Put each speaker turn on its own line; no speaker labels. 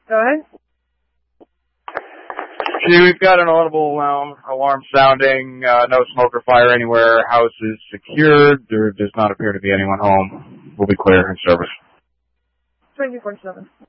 Go ahead.
See, we've got an audible alarm sounding. No smoke or fire anywhere. House is secured. There does not appear to be anyone home. We'll be clear in service.
24/7.